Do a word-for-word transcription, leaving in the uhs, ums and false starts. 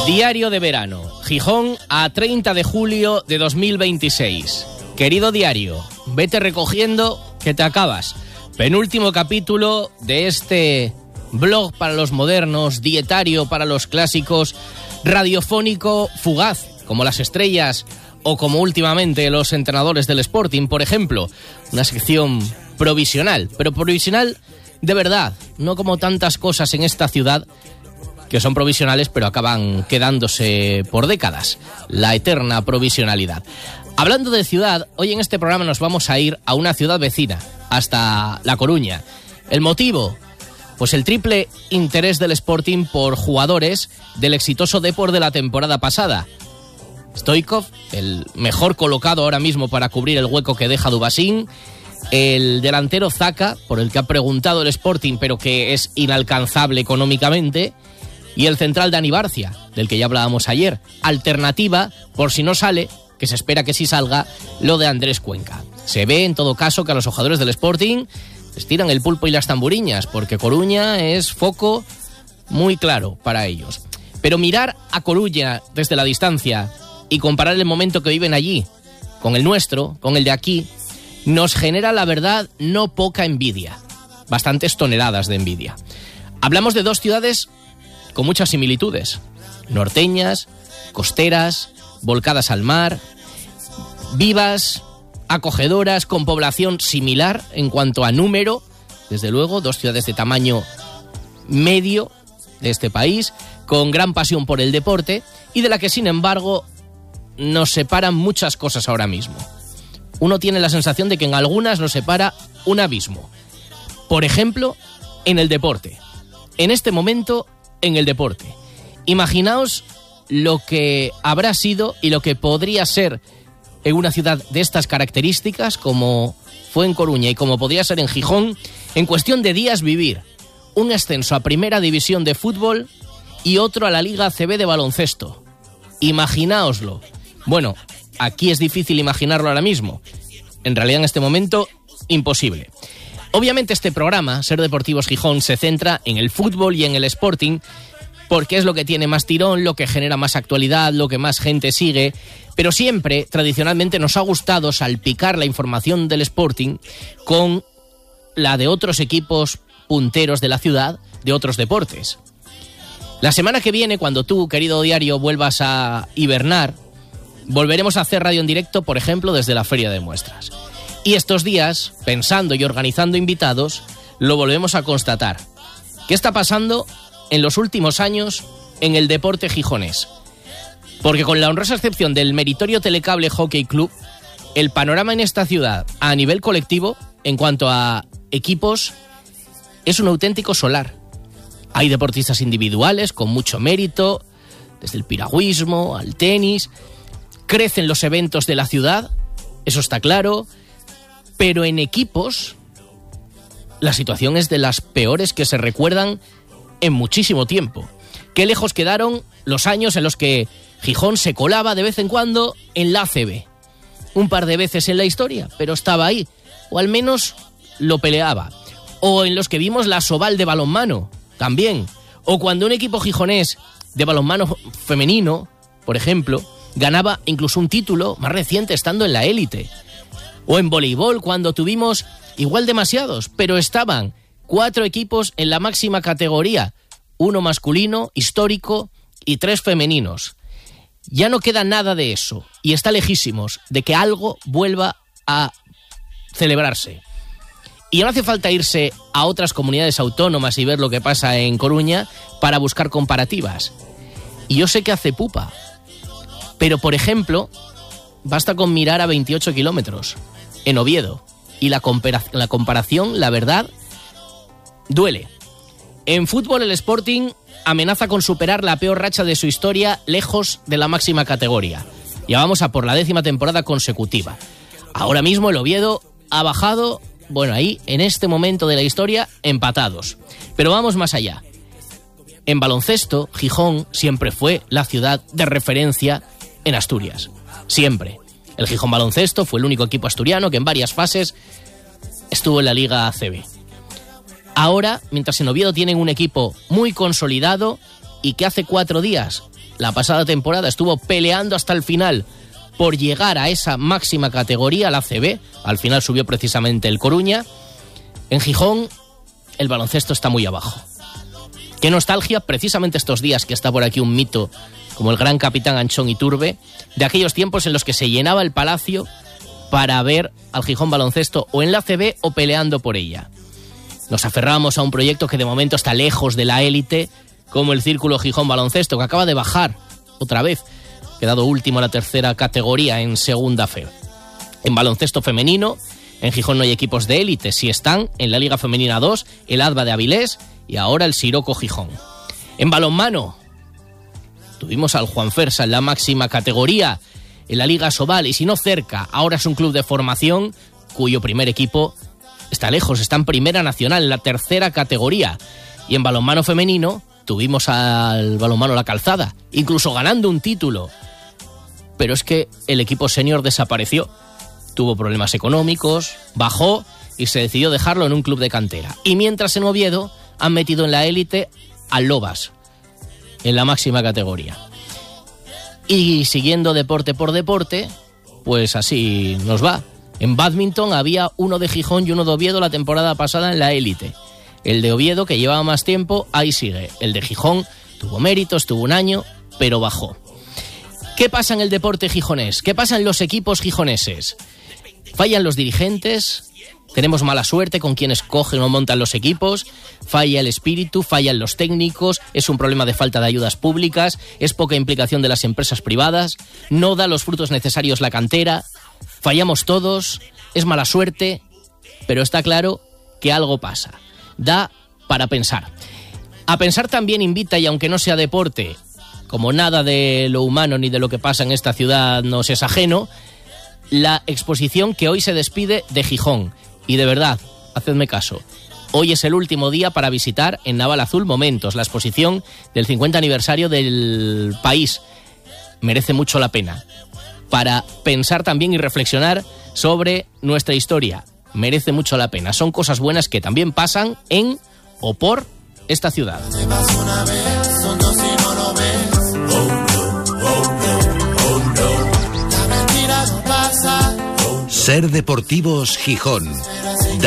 Diario de verano, Gijón a treinta de julio de dos mil veintiséis. Querido diario, vete recogiendo que te acabas. Penúltimo capítulo de este blog para los modernos, dietario para los clásicos, radiofónico fugaz, como las estrellas o como últimamente los entrenadores del Sporting, por ejemplo. Una sección provisional, pero provisional de verdad, no como tantas cosas en esta ciudad que son provisionales pero acaban quedándose por décadas. La eterna provisionalidad. Hablando de ciudad, hoy en este programa nos vamos a ir a una ciudad vecina, hasta La Coruña. ¿El motivo? Pues el triple interés del Sporting por jugadores del exitoso Depor de la temporada pasada. Stoichkov, el mejor colocado ahora mismo para cubrir el hueco que deja Dubasín. El delantero Zaka, por el que ha preguntado el Sporting, pero que es inalcanzable económicamente. Y el central Dani Barcia, del que ya hablábamos ayer. Alternativa, por si no sale, que se espera que sí salga, lo de Andrés Cuenca. Se ve, en todo caso, que a los jugadores del Sporting les tiran el pulpo y las tamburiñas, porque Coruña es foco muy claro para ellos. Pero mirar a Coruña desde la distancia y comparar el momento que viven allí con el nuestro, con el de aquí, nos genera, la verdad, no poca envidia. Bastantes toneladas de envidia. Hablamos de dos ciudades con muchas similitudes. Norteñas, costeras, volcadas al mar, vivas, acogedoras, con población similar en cuanto a número. Desde luego, dos ciudades de tamaño medio de este país, con gran pasión por el deporte y de la que, sin embargo, nos separan muchas cosas ahora mismo. Uno tiene la sensación de que en algunas nos separa un abismo. Por ejemplo, en el deporte. En este momento, en el deporte. Imaginaos lo que habrá sido y lo que podría ser en una ciudad de estas características, como fue en Coruña y como podría ser en Gijón, en cuestión de días vivir un ascenso a Primera División de fútbol y otro a la Liga A C B de baloncesto. Imaginaoslo. Bueno, aquí es difícil imaginarlo ahora mismo. En realidad, en este momento, imposible. Obviamente este programa, Ser Deportivos Gijón, se centra en el fútbol y en el Sporting, porque es lo que tiene más tirón, lo que genera más actualidad, lo que más gente sigue, pero siempre, tradicionalmente, nos ha gustado salpicar la información del Sporting con la de otros equipos punteros de la ciudad, de otros deportes. La semana que viene, cuando tú, querido diario, vuelvas a hibernar, volveremos a hacer radio en directo, por ejemplo, desde la Feria de Muestras. Y estos días, pensando y organizando invitados, lo volvemos a constatar. ¿Qué está pasando en los últimos años en el deporte gijonés? Porque con la honrosa excepción del meritorio Telecable Hockey Club, el panorama en esta ciudad, a nivel colectivo, en cuanto a equipos, es un auténtico solar. Hay deportistas individuales con mucho mérito, desde el piragüismo al tenis. Crecen los eventos de la ciudad, eso está claro. Pero en equipos, la situación es de las peores que se recuerdan en muchísimo tiempo. Qué lejos quedaron los años en los que Gijón se colaba de vez en cuando en la A C B. Un par de veces en la historia, pero estaba ahí, o al menos lo peleaba. O en los que vimos la Soval de balonmano, también. O cuando un equipo gijonés de balonmano femenino, por ejemplo, ganaba incluso un título más reciente estando en la élite. O en voleibol, cuando tuvimos igual demasiados, pero estaban cuatro equipos en la máxima categoría, uno masculino, histórico, y tres femeninos. Ya no queda nada de eso, y está lejísimos de que algo vuelva a celebrarse. Y no hace falta irse a otras comunidades autónomas y ver lo que pasa en Coruña para buscar comparativas. Y yo sé que hace pupa, pero por ejemplo, basta con mirar a veintiocho kilómetros, en Oviedo, y la, compara- la comparación, la verdad, duele. En fútbol, el Sporting amenaza con superar la peor racha de su historia lejos de la máxima categoría. Ya vamos a por la décima temporada consecutiva. Ahora mismo el Oviedo ha bajado, bueno, ahí, en este momento de la historia, empatados. Pero vamos más allá. En baloncesto, Gijón siempre fue la ciudad de referencia en Asturias. Siempre. El Gijón Baloncesto fue el único equipo asturiano que en varias fases estuvo en la Liga A C B. Ahora, mientras en Oviedo tienen un equipo muy consolidado y que hace cuatro días la pasada temporada estuvo peleando hasta el final por llegar a esa máxima categoría, la A C B. Al final subió precisamente el Coruña. En Gijón el baloncesto está muy abajo. Qué nostalgia, precisamente estos días que está por aquí un mito como el gran capitán Anchón Iturbe, de aquellos tiempos en los que se llenaba el palacio para ver al Gijón Baloncesto o en la A C B o peleando por ella. Nos aferramos a un proyecto que de momento está lejos de la élite, como el Círculo Gijón Baloncesto, que acaba de bajar otra vez, quedado último en la tercera categoría en segunda F E. En baloncesto femenino, en Gijón no hay equipos de élite, sí están en la Liga Femenina dos, el Adva de Avilés y ahora el Siroco Gijón. En balonmano, tuvimos al Juan Fersa en la máxima categoría, en la Liga Sobal, y si no cerca, ahora es un club de formación cuyo primer equipo está lejos, está en Primera Nacional, en la tercera categoría. Y en balonmano femenino tuvimos al balonmano La Calzada, incluso ganando un título. Pero es que el equipo senior desapareció. Tuvo problemas económicos, bajó y se decidió dejarlo en un club de cantera. Y mientras en Oviedo han metido en la élite al Lobas, en la máxima categoría. Y siguiendo deporte por deporte, pues así nos va. En bádminton había uno de Gijón y uno de Oviedo la temporada pasada en la élite. El de Oviedo, que llevaba más tiempo, ahí sigue. El de Gijón tuvo méritos, tuvo un año, pero bajó. ¿Qué pasa en el deporte gijonés? ¿Qué pasa en los equipos gijoneses? Fallan los dirigentes, tenemos mala suerte con quienes cogen o montan los equipos, falla el espíritu, fallan los técnicos, es un problema de falta de ayudas públicas, es poca implicación de las empresas privadas, no da los frutos necesarios la cantera, fallamos todos, es mala suerte, pero está claro que algo pasa. Da para pensar. A pensar también invita, y aunque no sea deporte, como nada de lo humano ni de lo que pasa en esta ciudad nos es ajeno, la exposición que hoy se despide de Gijón. Y de verdad, hacedme caso, hoy es el último día para visitar en Naval Azul Momentos, la exposición del cincuenta aniversario del país. Merece mucho la pena. Para pensar también y reflexionar sobre nuestra historia. Merece mucho la pena. Son cosas buenas que también pasan en o por esta ciudad. Ser Deportivos Gijón.